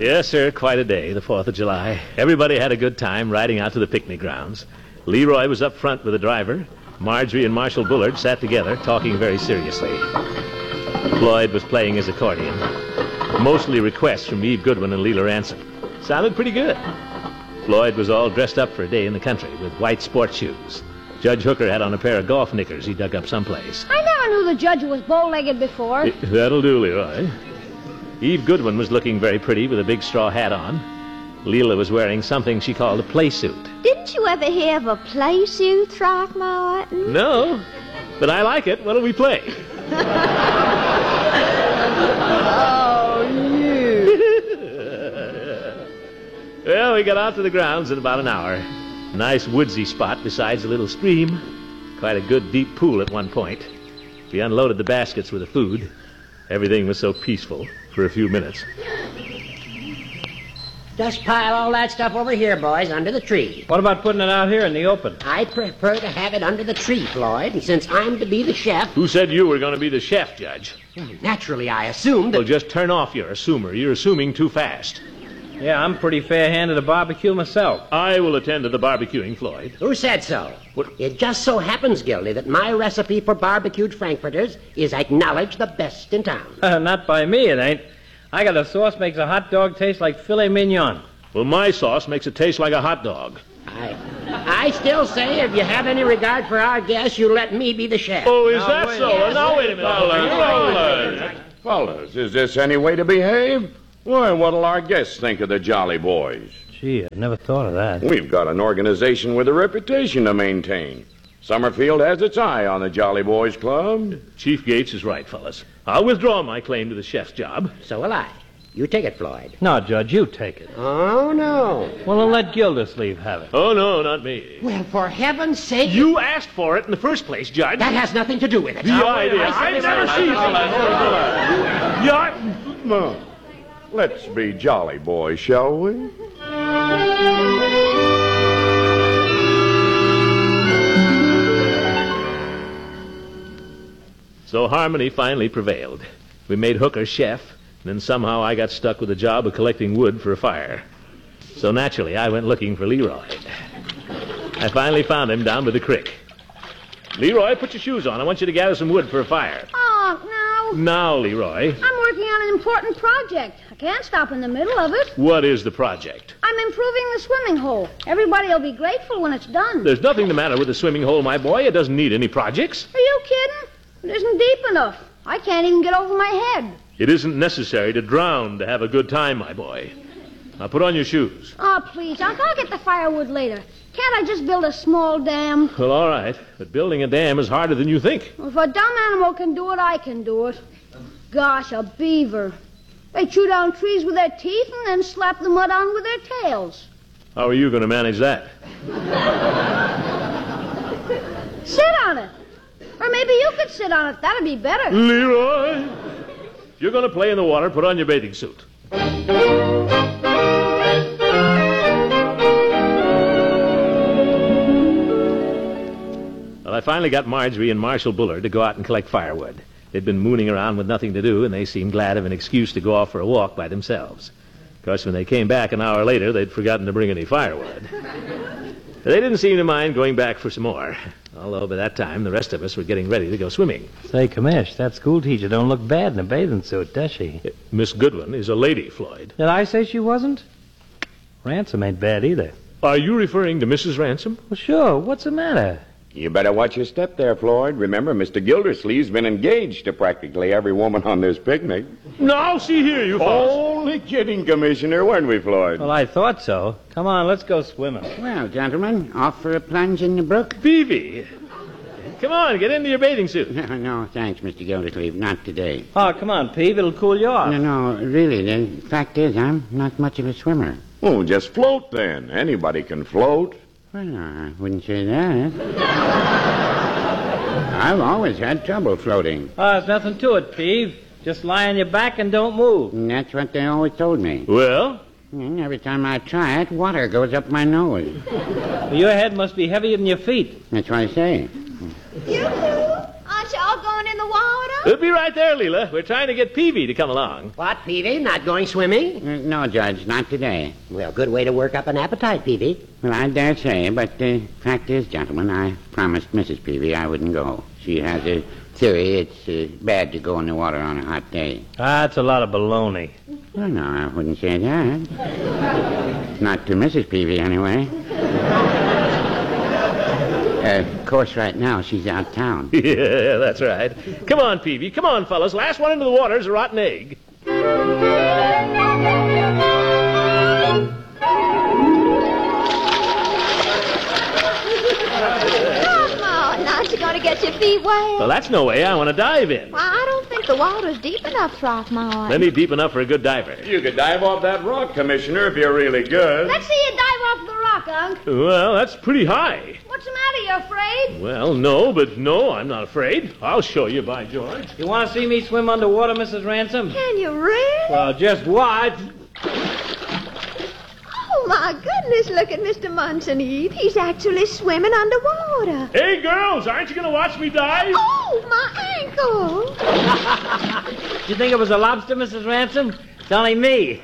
Yes, sir, quite a day, the 4th of July. Everybody had a good time riding out to the picnic grounds. Leroy was up front with the driver. Marjorie and Marshall Bullard sat together, talking very seriously. Floyd was playing his accordion. Mostly requests from Eve Goodwin and Leela Ransom. Sounded pretty good. Floyd was all dressed up for a day in the country with white sports shoes. Judge Hooker had on a pair of golf knickers he dug up someplace. I never knew the judge was bow-legged before. That'll do, Leroy. Eve Goodwin was looking very pretty with a big straw hat on. Leela was wearing something she called a play suit. Didn't you ever hear of a play suit, Throckmorton? No, but I like it. What'll we play? Oh, you. Well, we got out to the grounds in about an hour. Nice woodsy spot besides a little stream. Quite a good deep pool at one point. We unloaded the baskets with the food. Everything was so peaceful for a few minutes. Just pile all that stuff over here, boys, under the tree. What about putting it out here in the open? I prefer to have it under the tree, Floyd, and since I'm to be the chef... Who said you were going to be the chef, Judge? Naturally, I assumed that... Well, just turn off your assumer. You're assuming too fast. Yeah, I'm pretty fair-handed at barbecue myself. I will attend to the barbecuing, Floyd. Who said so? What? It just so happens, Gildy, that my recipe for barbecued frankfurters is acknowledged the best in town. Not by me, it ain't. I got a sauce makes a hot dog taste like filet mignon. Well, my sauce makes it taste like a hot dog. I still say if you have any regard for our guests, you let me be the chef. Oh, is that so? Yes. Now, wait a minute. Fellas, is this any way to behave? Why, what'll our guests think of the Jolly Boys? Gee, I never thought of that. We've got an organization with a reputation to maintain. Summerfield has its eye on the Jolly Boys Club. Chief Gates is right, fellas. I'll withdraw my claim to the chef's job. So will I. You take it, Floyd. No, Judge, you take it. Oh, no. Well, then let Gildersleeve have it. Oh, no, not me. Well, for heaven's sake... You asked for it in the first place, Judge. That has nothing to do with it. The idea. I've never seen No. Let's be jolly boys, shall we? So harmony finally prevailed. We made Hooker chef, and then somehow I got stuck with the job of collecting wood for a fire. So naturally, I went looking for Leroy. I finally found him down by the creek. Leroy, put your shoes on. I want you to gather some wood for a fire. Oh, no. Now, Leroy. I'm working on an important project. I can't stop in the middle of it. What is the project? I'm improving the swimming hole. Everybody will be grateful when it's done. There's nothing the matter with the swimming hole, my boy. It doesn't need any projects. Are you kidding? It isn't deep enough. I can't even get over my head. It isn't necessary to drown to have a good time, my boy. Now put on your shoes. Oh, please, I'll get the firewood later. Can't I just build a small dam? Well, all right. But building a dam is harder than you think. Well, if a dumb animal can do it, I can do it. Gosh, a beaver. They chew down trees with their teeth and then slap the mud on with their tails. How are you going to manage that? Sit on it. Or maybe you could sit on it. That'd be better. Leroy! If you're going to play in the water, put on your bathing suit. Well, I finally got Marjorie and Marshall Bullard to go out and collect firewood. They'd been mooning around with nothing to do, and they seemed glad of an excuse to go off for a walk by themselves. Of course, when they came back an hour later, they'd forgotten to bring any firewood. They didn't seem to mind going back for some more, although by that time the rest of us were getting ready to go swimming. Say, Commish, that schoolteacher don't look bad in a bathing suit, does she? Miss Goodwin is a lady, Floyd. Did I say she wasn't? Ransom ain't bad either. Are you referring to Mrs. Ransom? Well, sure. What's the matter? You better watch your step there, Floyd. Remember, Mr. Gildersleeve's been engaged to practically every woman on this picnic. Now, see here, you fellas. Only kidding, Commissioner, weren't we, Floyd? Well, I thought so. Come on, let's go swimming. Well, gentlemen, off for a plunge in the brook? Peavy, come on, get into your bathing suit. No, thanks, Mr. Gildersleeve. Not today. Oh, come on, Peave. It'll cool you off. No, really. The fact is, I'm not much of a swimmer. Oh, just float then. Anybody can float. Well, I wouldn't say that. I've always had trouble floating. Oh, there's nothing to it, Peave. Just lie on your back and don't move. And that's what they always told me. Well? And every time I try it, water goes up my nose. Well, your head must be heavier than your feet. That's what I say. You two? Aren't you all going in the water? We'll be right there, Leela. We're trying to get Peavy to come along. What, Peavy? Not going swimming? No, Judge, not today. Well, good way to work up an appetite, Peavy. Well, I dare say, but the fact is, gentlemen, I promised Mrs. Peavy I wouldn't go. She has a theory it's bad to go in the water on a hot day. That's a lot of baloney. Well, no, I wouldn't say that. Not to Mrs. Peavy, anyway. Of course, right now, she's out of town. Yeah, that's right. Come on, Peavy. Come on, fellas. Last one into the water is a rotten egg. Aren't you going to get your feet wet? Well, that's no way I want to dive in. Well, I don't think the water's deep enough, Throckmorton. Plenty deep enough for a good diver. You could dive off that rock, Commissioner, if you're really good. Let's see you dive off the rock, Unc. Well, that's pretty high. What's the matter? You afraid? Well, no, I'm not afraid. I'll show you, by George. You want to see me swim underwater, Mrs. Ransom? Can you really? Well, just watch. Oh, my goodness, look at Mr. Munson, Eve. He's actually swimming underwater. Hey, girls, aren't you going to watch me dive? Oh, my ankle. Did you think it was a lobster, Mrs. Ransom? It's only me.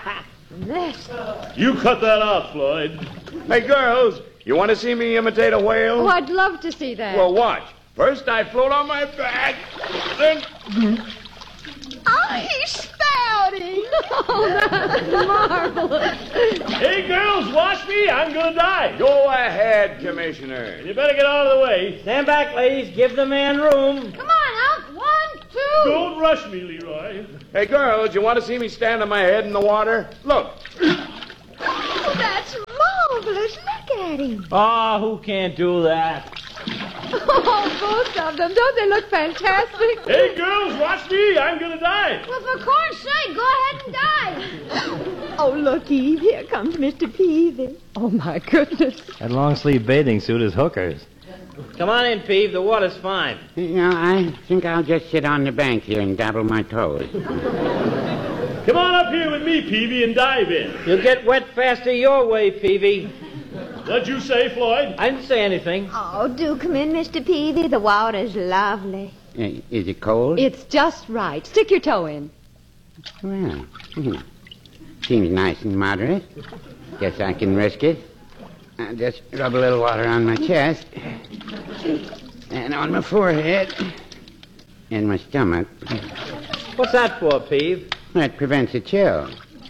You cut that out, Floyd. Hey, girls, you want to see me imitate a whale? Oh, I'd love to see that. Well, watch. First, I float on my back, then... Oh, he's spouting. Oh, that's marvelous. Hey, girls, watch me. I'm going to dive. Go ahead, Commissioner. You better get out of the way. Stand back, ladies. Give the man room. Come on, Unc. 1, 2. Don't rush me, Leroy. Hey, girls, you want to see me stand on my head in the water? Look. Oh, that's marvelous. Look at him. Oh, who can't do that? Oh, both of them. Don't they look fantastic? Hey, girls, watch me. I'm going to dive. Well, for corn's sake, go ahead and dive. Oh, look, Eve. Here comes Mr. Peavy. Oh, my goodness. That long-sleeve bathing suit is hookers. Come on in, Peave. The water's fine. You know, I think I'll just sit on the bank here and dabble my toes. Come on up here with me, Peavy, and dive in. You'll get wet faster your way, Peavy. What'd you say, Floyd? I didn't say anything. Oh, do come in, Mr. Peavy. The water's lovely. Is it cold? It's just right. Stick your toe in. Well, seems nice and moderate. Guess I can risk it. I'll just rub a little water on my chest and on my forehead and my stomach. What's that for, Peave? That prevents a chill.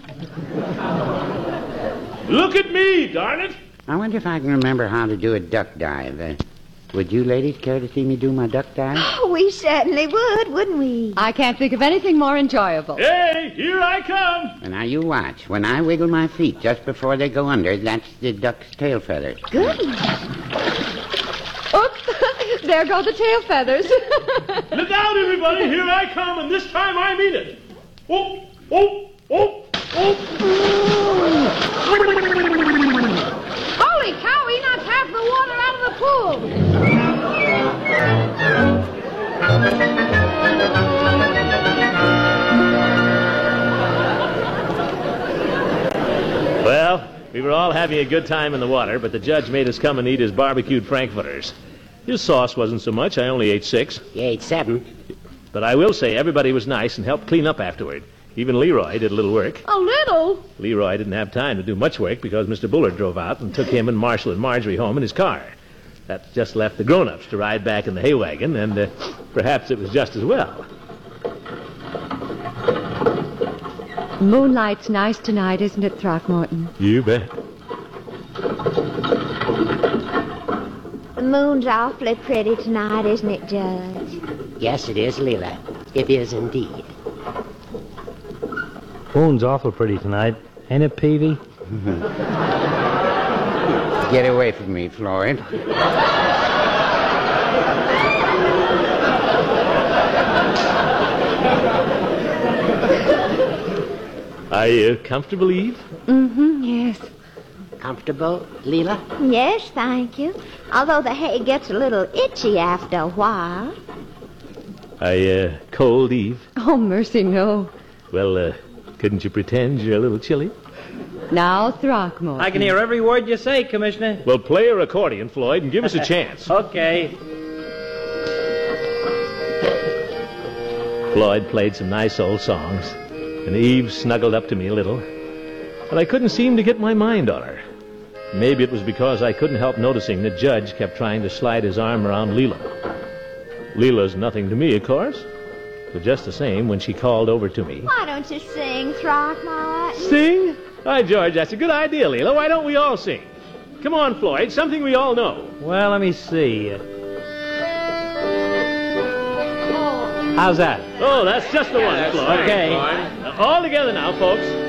Look at me, darn it. I wonder if I can remember how to do a duck dive. Would you ladies care to see me do my duck dive? Oh, we certainly would, wouldn't we? I can't think of anything more enjoyable. Hey, here I come. Well, now you watch. When I wiggle my feet just before they go under, that's the duck's tail feathers. Goodness. Oops, there go the tail feathers. Look out, everybody. Here I come, and this time I mean it. Oh, oh, oh, oh. Holy cow, he knocked half the water out of the pool. Well, we were all having a good time in the water, but the judge made us come and eat his barbecued frankfurters. His sauce wasn't so much. I only ate 6. You ate 7. But I will say everybody was nice and helped clean up afterward. Even Leroy did a little work. A little? Leroy didn't have time to do much work because Mr. Bullard drove out and took him and Marshall and Marjorie home in his car. That just left the grown-ups to ride back in the hay wagon, and perhaps it was just as well. Moonlight's nice tonight, isn't it, Throckmorton? You bet. The moon's awfully pretty tonight, isn't it, Judge? Yes, it is, Leela. It is indeed. Moon's awful pretty tonight. Ain't it, Peavy? Get away from me, Floyd. Are you comfortable, Eve? Mm-hmm, yes. Comfortable, Leela? Yes, thank you. Although the hay gets a little itchy after a while. Are you cold, Eve? Oh, mercy, no. Well, couldn't you pretend you're a little chilly? Now, Throckmorton. I can hear every word you say, Commissioner. Well, play your accordion, Floyd, and give us a chance. Okay. Floyd played some nice old songs, and Eve snuggled up to me a little, but I couldn't seem to get my mind on her. Maybe it was because I couldn't help noticing that Judge kept trying to slide his arm around Leela. Leela's nothing to me, of course, but just the same, when she called over to me... Why don't you sing, Throckmorton? Sing? Hi, George, that's a good idea, Leela. Why don't we all sing? Come on, Floyd, something we all know. Well, let me see. How's that? Oh, that's just the one, Floyd. Okay. All together now, folks.